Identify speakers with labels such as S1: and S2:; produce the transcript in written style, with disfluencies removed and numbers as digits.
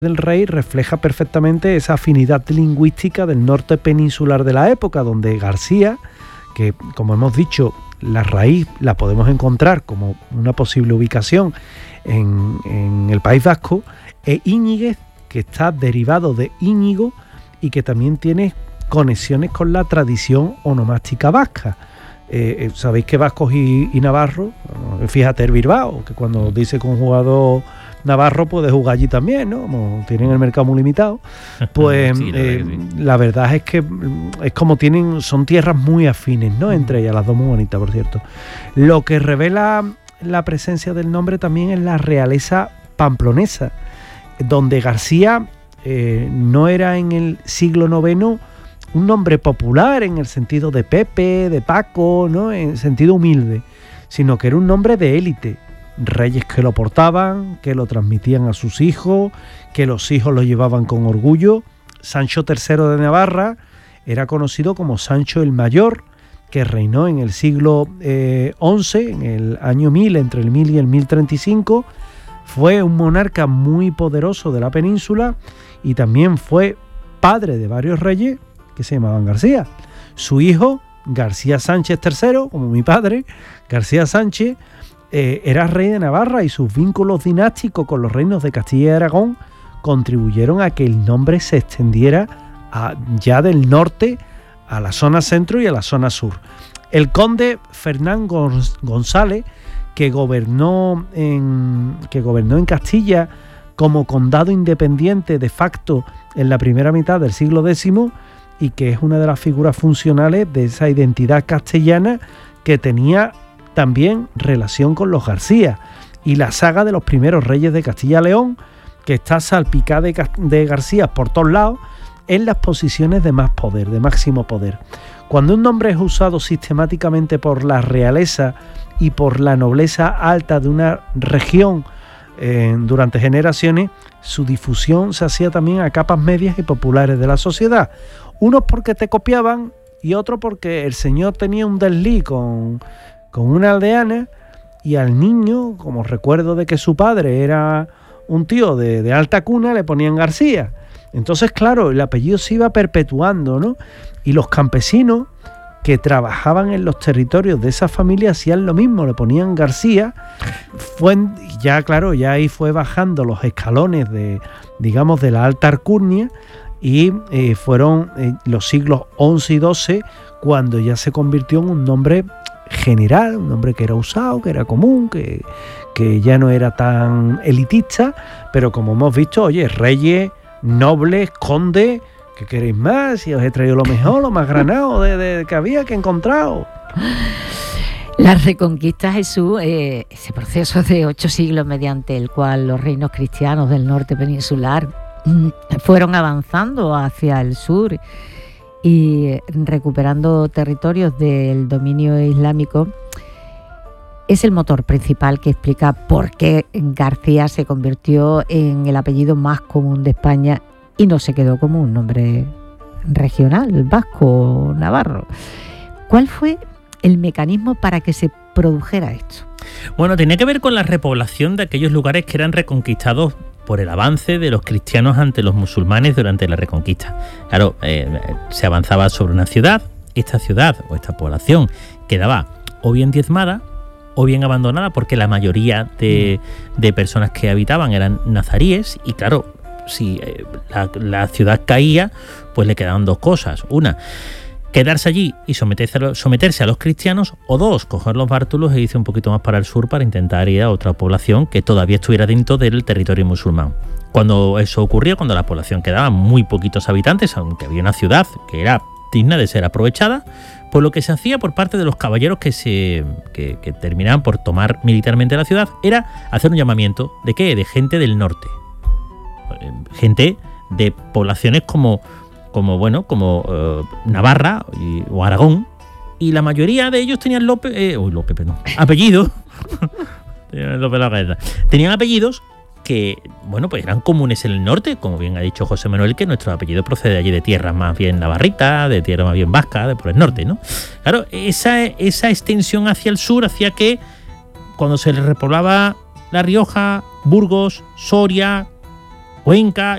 S1: del rey refleja perfectamente esa afinidad lingüística del norte peninsular de la época, donde García, que como hemos dicho, la raíz la podemos encontrar como una posible ubicación en el País Vasco, e Íñiguez, que está derivado de Íñigo y que también tiene conexiones con la tradición onomástica vasca. Sabéis que vascos y navarros, fíjate el Bilbao, que cuando dice que un jugador navarro puede jugar allí también, ¿no? Como tienen el mercado muy limitado, pues sí, la verdad es que es como son tierras muy afines, ¿no? Entre ellas, las dos muy bonitas, por cierto. Lo que revela la presencia del nombre también es la realeza pamplonesa, donde García no era en el siglo IX un nombre popular en el sentido de Pepe, de Paco, ¿no? En sentido humilde, sino que era un nombre de élite. Reyes que lo portaban, que lo transmitían a sus hijos, que los hijos lo llevaban con orgullo. Sancho III de Navarra era conocido como Sancho el Mayor, que reinó en el siglo XI, en el año 1000, entre el 1000 y el 1035. Fue un monarca muy poderoso de la península y también fue padre de varios reyes que se llamaban García. Su hijo, García Sánchez III, como mi padre, García Sánchez, era rey de Navarra, y sus vínculos dinásticos con los reinos de Castilla y Aragón contribuyeron a que el nombre se extendiera ya del norte a la zona centro y a la zona sur. El conde Fernán González, que gobernó en Castilla como condado independiente de facto en la primera mitad del siglo X, y que es una de las figuras funcionales de esa identidad castellana que tenía también relación con los García, y la saga de los primeros reyes de Castilla-León, que está salpicada de Garcías por todos lados, en las posiciones de más poder, de máximo poder. Cuando un nombre es usado sistemáticamente por la realeza y por la nobleza alta de una región durante generaciones, su difusión se hacía también a capas medias y populares de la sociedad. Unos porque te copiaban y otros porque el señor tenía un desliz con una aldeana, y al niño, como recuerdo de que su padre era un tío de alta cuna, le ponían García. Entonces, claro, el apellido se iba perpetuando, ¿no? Y los campesinos que trabajaban en los territorios de esa familia hacían lo mismo, le ponían García. Ya ahí fue bajando los escalones de la alta alcurnia, y fueron los siglos XI y XII cuando ya se convirtió en un nombre general, un nombre que era usado, que era común, que ya no era tan elitista, pero como hemos visto, oye, reyes, nobles, condes, ¿qué queréis más? Si os he traído lo mejor, lo más granado que había, que he encontrado.
S2: La Reconquista, Jesús, ese proceso de 8 siglos mediante el cual los reinos cristianos del norte peninsular fueron avanzando hacia el sur y recuperando territorios del dominio islámico, es el motor principal que explica por qué García se convirtió en el apellido más común de España y no se quedó como un nombre regional, vasco, navarro. ¿Cuál fue el mecanismo para que se produjera esto?
S3: Bueno, tenía que ver con la repoblación de aquellos lugares que eran reconquistados por el avance de los cristianos ante los musulmanes durante la Reconquista. Claro, se avanzaba sobre una ciudad, esta ciudad o esta población quedaba o bien diezmada o bien abandonada, porque la mayoría de personas que habitaban eran nazaríes, y claro, si la ciudad caía, pues le quedaban dos cosas: una, quedarse allí y someterse a los cristianos, o dos, coger los bártulos e irse un poquito más para el sur para intentar ir a otra población que todavía estuviera dentro del territorio musulmán. Cuando eso ocurrió, cuando la población quedaba muy poquitos habitantes, aunque había una ciudad que era digna de ser aprovechada, pues lo que se hacía por parte de los caballeros que terminaban por tomar militarmente la ciudad era hacer un llamamiento ¿de qué? De gente del norte, gente de poblaciones como Navarra o Aragón, y la mayoría de ellos tenían apellidos. Tenían apellidos que, bueno, pues eran comunes en el norte, como bien ha dicho José Manuel, que nuestro apellido procede allí de tierras más bien navarritas, de tierra más bien vasca, de por el norte, ¿no? Claro, esa extensión hacia el sur hacía que cuando se le repoblaba La Rioja, Burgos, Soria, Cuenca